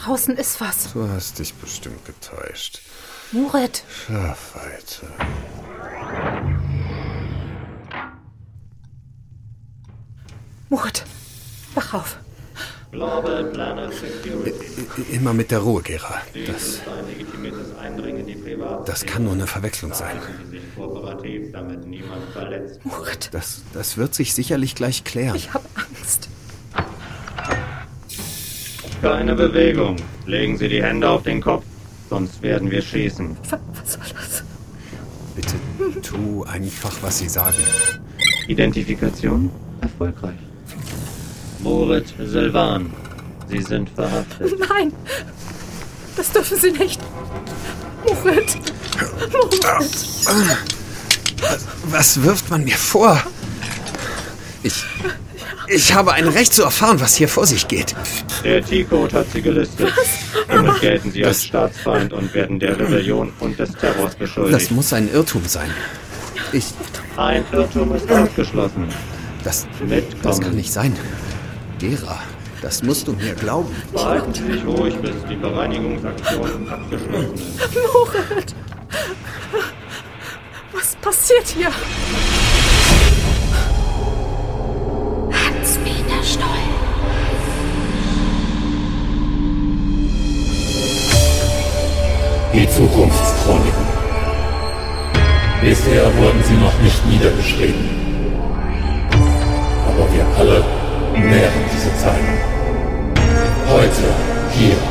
draußen ist was. Du hast dich bestimmt getäuscht. Murat. Schlaf weiter. Murat, wach auf. Global Planet Security. Immer mit der Ruhe, Gera. Dies ist ein legitimiertes Eindringen in die Privatsphäre. Das kann nur eine Verwechslung sein. Verhalten Sie sich kooperativ, damit niemand verletzt wird. Murat, Das wird sich sicherlich gleich klären. ich habe Angst. Keine Bewegung. Legen Sie die Hände auf den Kopf, sonst werden wir schießen. Was soll das? Bitte tu einfach, was sie sagen. Identifikation erfolgreich. Moritz Silvan, Sie sind verhaftet. Nein, das dürfen Sie nicht. Murat. Was wirft man mir vor? Ich habe ein Recht zu erfahren, was hier vor sich geht. Der T-Code hat Sie gelistet. Damit gelten Sie als Staatsfeind und werden der Rebellion und des Terrors Das beschuldigt. muss ein Irrtum sein. Ein Irrtum ist ausgeschlossen. Das Mitkommen. kann nicht sein. Gera, das musst du mir glauben. Behalten Sie sich ruhig, bis die Bereinigungsaktion abgeschlossen ist. Murat. Was passiert hier? Hans-Peter Stoll. Die Zukunftschroniken. Bisher wurden sie noch nicht niedergeschrieben. Aber wir alle nähren diese Zeiten. Heute, hier.